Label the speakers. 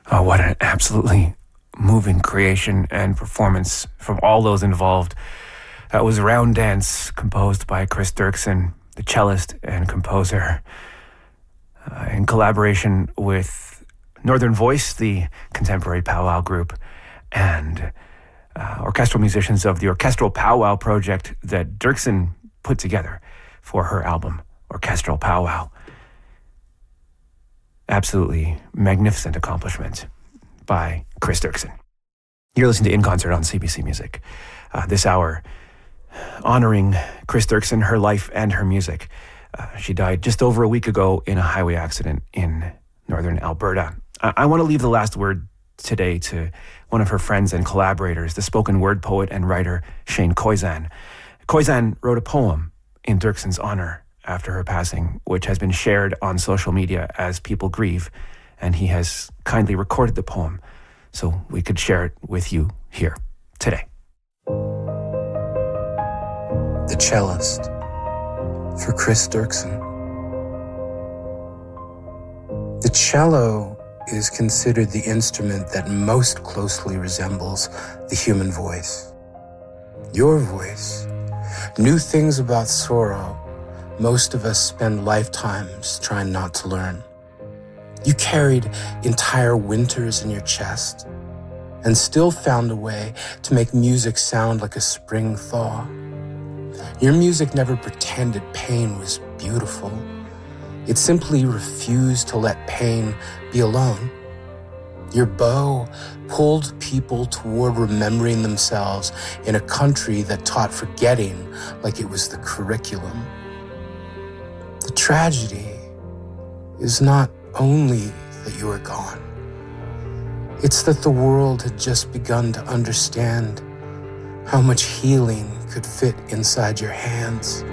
Speaker 1: Oh, what an absolutely moving creation and performance from all those involved. That was Round Dance, composed by Chris Dirksen, the cellist and composer, in collaboration with Northern Voice, the contemporary powwow group, and orchestral musicians of the Orchestral Powwow project that Dirksen put together for her album, Orchestral Powwow. Absolutely magnificent accomplishment by Chris Dirksen. You're listening to In Concert on CBC Music. This hour, honoring Chris Dirksen, her life and her music. She died just over a week ago in a highway accident in northern Alberta. I want to leave the last word today to one of her friends and collaborators, the spoken word poet and writer Shane Koyczan. Koyczan wrote a poem in Dirksen's honor after her passing, which has been shared on social media as people grieve, and he has kindly recorded the poem so we could share it with you here today.
Speaker 2: The Cellist, for Chris Dirksen. The cello is considered the instrument that most closely resembles the human voice. Your voice knew things about sorrow most of us spend lifetimes trying not to learn. You carried entire winters in your chest and still found a way to make music sound like a spring thaw. Your music never pretended pain was beautiful. It simply refused to let pain be alone. Your bow pulled people toward remembering themselves in a country that taught forgetting like it was the curriculum. The tragedy is not only that you are gone. It's that the world had just begun to understand how much healing could fit inside your hands.